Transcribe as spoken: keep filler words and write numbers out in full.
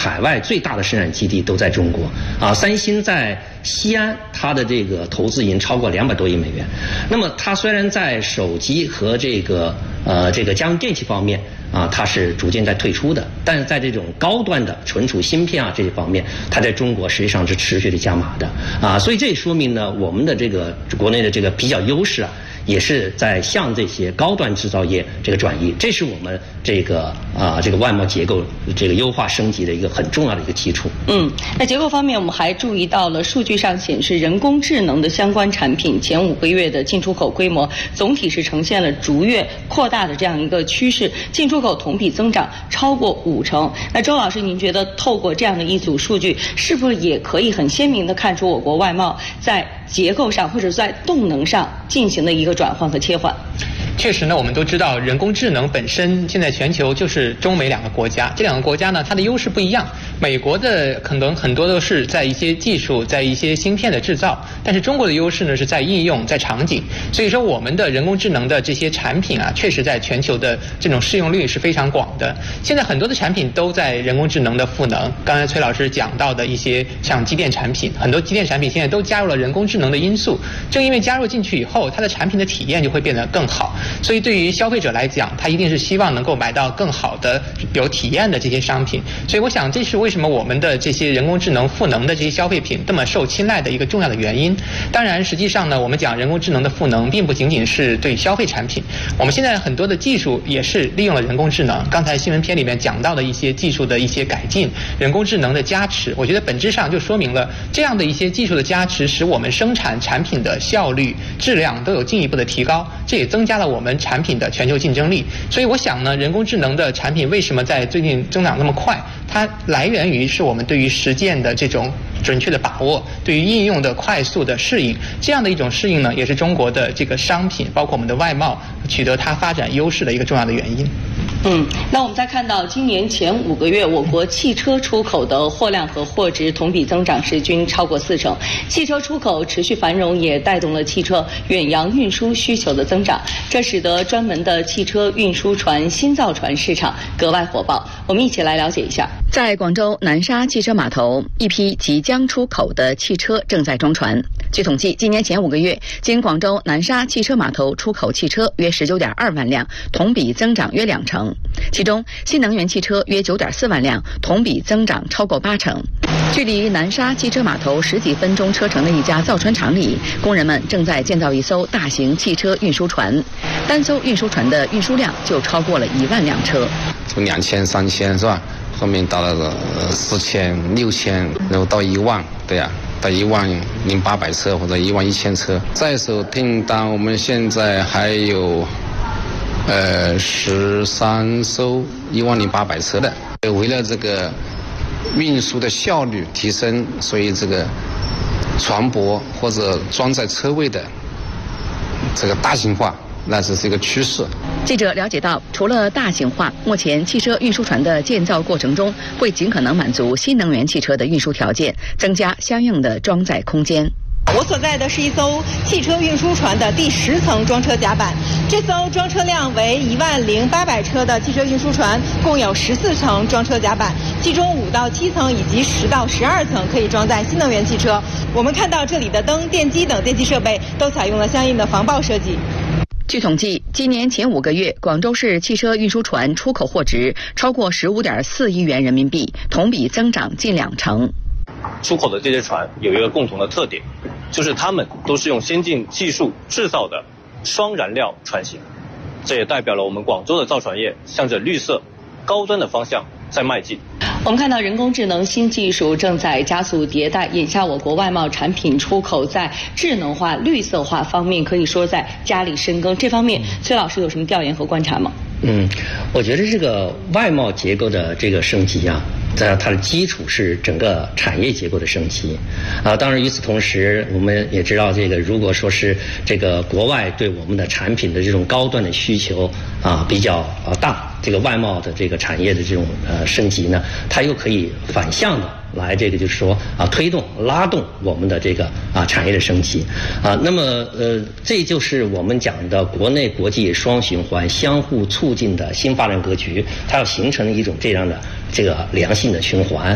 海外最大的生产基地都在中国啊。三星在西安，它的这个投资已经超过两百多亿美元。那么它虽然在手机和这个呃这个家用电器方面啊，它是逐渐在退出的，但是在这种高端的存储芯片啊这些方面，它在中国实际上是持续的加码的啊。所以这也说明呢，我们的这个国内的这个比较优势啊，也是在向这些高端制造业这个转移，这是我们这个啊这个外贸结构这个优化升级的一个很重要的一个基础。 嗯，那结构方面，我们还注意到了数据上显示，人工智能的相关产品前五个月的进出口规模总体是呈现了逐月扩大的这样一个趋势，进出口同比增长超过五成。那周老师，您觉得透过这样的一组数据，是不是也可以很鲜明地看出我国外贸在结构上或者在动能上进行的一个转换和切换？ 确实呢，我们都知道人工智能本身现在全球就是中美两个国家，这两个国家呢，它的优势不一样。美国的可能很多都是在一些技术，在一些芯片的制造，但是中国的优势呢是在应用，在场景。所以说我们的人工智能的这些产品啊，确实在全球的这种适用率是非常广的。现在很多的产品都在人工智能的赋能，刚才崔老师讲到的一些像机电产品，很多机电产品现在都加入了人工智能的因素。正因为加入进去以后，它的产品的体验就会变得更好。所以对于消费者来讲，他一定是希望能够买到更好的有体验的这些商品。所以我想这是为什么我们的这些人工智能赋能的这些消费品这么受青睐的一个重要的原因。当然实际上呢，我们讲人工智能的赋能并不仅仅是对消费产品，我们现在很多的技术也是利用了人工智能。刚才新闻片里面讲到的一些技术的一些改进，人工智能的加持，我觉得本质上就说明了这样的一些技术的加持，使我们生产产品的效率、质量都有进一步的提高，这也增加了我们产品的全球竞争力。所以我想呢，人工智能的产品为什么在最近增长那么快，它来源于是我们对于实践的这种准确的把握，对于应用的快速的适应，这样的一种适应呢，也是中国的这个商品包括我们的外贸取得它发展优势的一个重要的原因。 嗯，那我们再看到今年前五个月，我国汽车出口的货量和货值同比增长是均超过四成。汽车出口持续繁荣，也带动了汽车远洋运输需求的增长，这使得专门的汽车运输船新造船市场格外火爆。我们一起来了解一下。在广州南沙汽车码头，一批即将出口的汽车正在装船。据统计，今年前五个月，经广州南沙汽车码头出口汽车约十九点二万辆，同比增长约两成。其中，新能源汽车约九点四万辆，同比增长超过八成。距离南沙汽车码头十几分钟车程的一家造船厂里，工人们正在建造一艘大型汽车运输船，单艘运输船的运输量就超过了一万辆车。 从两千、三千是吧？后面到了个四千、六千，然后到一万，对呀、啊，到一万零八百车或者一万一千车。在手订单，我们现在还有。呃，十三艘一万零八百车的，为了这个运输的效率提升，所以这个船舶或者装载车位的这个大型化，那这是一个趋势。 记者了解到，除了大型化，目前汽车运输船的建造过程中会尽可能满足新能源汽车的运输条件，增加相应的装载空间。 我所在的是一艘汽车运输船的第十层装车甲板，这艘装车量为一万零八百车的汽车运输船，共有十四层装车甲板，其中五到七层以及十到十二层可以装载新能源汽车。我们看到这里的灯、电机等电气设备都采用了相应的防爆设计。 据统计，今年前五个月，广州市汽车运输船出口货值超过十五点四亿元人民币，同比增长近两成。 出口的这些船有一个共同的特点，就是它们都是用先进技术制造的双燃料船型，这也代表了我们广州的造船业向着绿色、高端的方向在迈进。 我们看到人工智能新技术正在加速迭代，眼下我国外贸产品出口在智能化、绿色化方面可以说在加力深耕。这方面，崔老师有什么调研和观察吗？ 嗯，我觉得这个外贸结构的这个升级啊，在它的基础是整个产业结构的升级啊。当然，与此同时，我们也知道，这个如果说是这个国外对我们的产品的这种高端的需求啊比较啊大，这个外贸的这个产业的这种呃升级呢，它又可以反向的来这个就是说啊推动拉动我们的这个啊产业的升级啊。那么呃，这就是我们讲的国内国际双循环相互促进的新发展格局，它要形成一种这样的这个良性的循环。